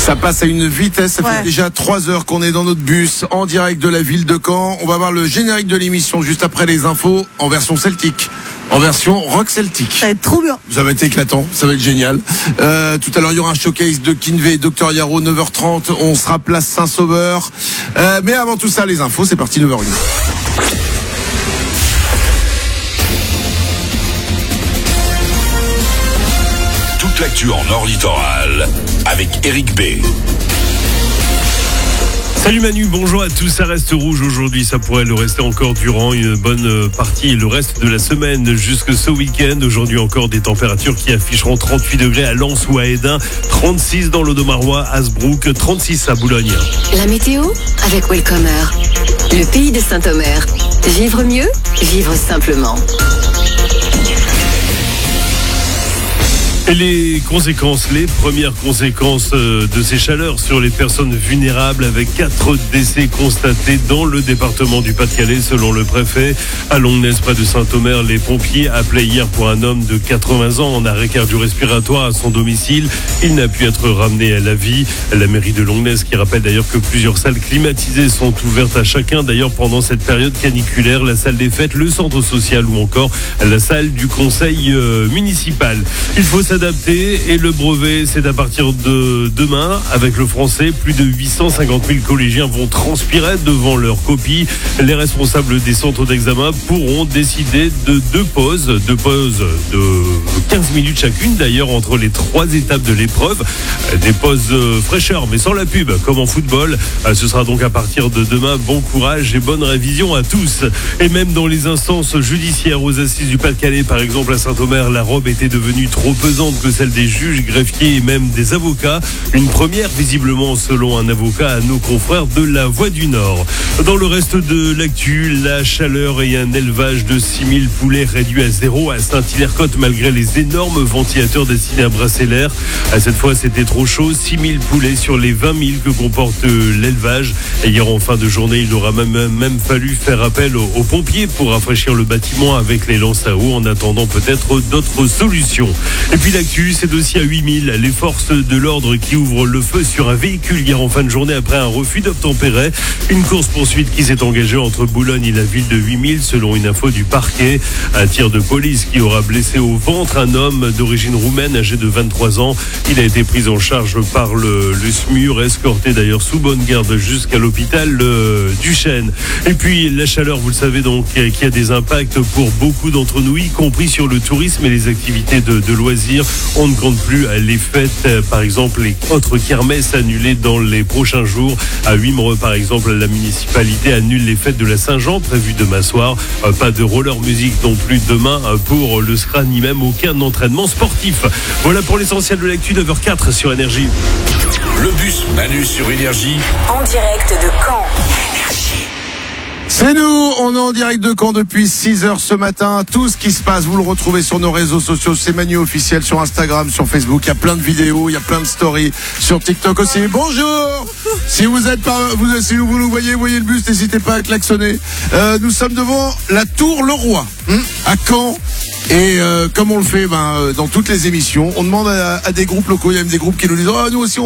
Ça passe à une vitesse, ça fait déjà 3 heures qu'on est dans notre bus en direct de la ville de Caen. On va voir le générique de l'émission juste après les infos en version celtique, en version rock celtique. Ça va être trop bien. Ça va être éclatant, ça va être génial. Tout à l'heure, il y aura un showcase de Kinvey et Dr Yaro, 9h30. On sera place Saint-Sauveur. Mais avant tout ça, les infos, c'est parti, 9h01. Toute l'actu en Nord Littoral avec Eric B. Salut Manu, bonjour à tous. Ça reste rouge aujourd'hui, ça pourrait le rester encore durant une bonne partie et le reste de la semaine jusque ce week-end. Aujourd'hui encore des températures qui afficheront 38 degrés à Lens ou à Hesdin, 36 dans l'Audomarois, Hasbrook, 36 à Boulogne. La météo avec Welcomer, le pays de Saint-Omer. Vivre mieux, vivre simplement. Et les premières conséquences de ces chaleurs sur les personnes vulnérables, avec 4 décès constatés dans le département du Pas-de-Calais selon le préfet. À Longnes, près de Saint-Omer, les pompiers appelaient hier pour un homme de 80 ans en arrêt cardio-respiratoire à son domicile. Il n'a pu être ramené à la vie. La mairie de Longnes qui rappelle d'ailleurs que plusieurs salles climatisées sont ouvertes à chacun. D'ailleurs pendant cette période caniculaire, la salle des fêtes, le centre social ou encore la salle du conseil municipal. Il faut s'adapter et le brevet, c'est à partir de demain. Avec le français, plus de 850 000 collégiens vont transpirer devant leur copie. Les responsables des centres d'examen pourront décider de deux pauses de 15 minutes chacune d'ailleurs entre les 3 étapes de l'épreuve. Des pauses fraîcheur mais sans la pub comme en football. Ce sera donc à partir de demain. Bon courage et bonne révision à tous. Et même dans les instances judiciaires aux assises du Pas-de-Calais, par exemple à Saint-Omer, la robe était devenue trop pesante que celle des juges, greffiers et même des avocats. Une première visiblement selon un avocat à nos confrères de la Voix du Nord. Dans le reste de l'actu, la chaleur et un élevage de 6000 poulets réduit à 0 à Saint-Hilaire-Côte malgré les énormes ventilateurs destinés à brasser l'air. Cette fois c'était trop chaud, 6000 poulets sur les 20 000 que comporte l'élevage. Et hier en fin de journée, il aura même fallu faire appel aux pompiers pour rafraîchir le bâtiment avec les lances à eau en attendant peut-être d'autres solutions. Et puis l'actu, c'est aussi à 8000. Les forces de l'ordre qui ouvrent le feu sur un véhicule hier en fin de journée après un refus d'obtempérer. Une course-poursuite qui s'est engagée entre Boulogne et la ville de 8000 selon une info du parquet. Un tir de police qui aura blessé au ventre un homme d'origine roumaine âgé de 23 ans. Il a été pris en charge par le SMUR, escorté d'ailleurs sous bonne garde jusqu'à l'hôpital du Chêne. Et puis la chaleur, vous le savez donc, qui a des impacts pour beaucoup d'entre nous, y compris sur le tourisme et les activités de loisirs. On ne compte plus les fêtes, par exemple les autres kermesses annulées dans les prochains jours. À Wimereux, par exemple, la municipalité annule les fêtes de la Saint-Jean prévues demain soir. Pas de roller music non plus demain pour le SCRA, ni même aucun entraînement sportif. Voilà pour l'essentiel de l'actu, 9h04 sur Énergie. Le bus Manu sur Énergie. En direct de Caen. C'est nous, on est en direct de Caen depuis 6h ce matin. Tout ce qui se passe, vous le retrouvez sur nos réseaux sociaux. C'est Manu officiel sur Instagram, sur Facebook. Il y a plein de vidéos, il y a plein de stories sur TikTok aussi. Bonjour. Si vous nous voyez le bus, n'hésitez pas à klaxonner. Nous sommes devant la Tour Leroy, à Caen. Et comme on le fait dans toutes les émissions, on demande à des groupes locaux. Il y a même des groupes qui nous disent nous aussi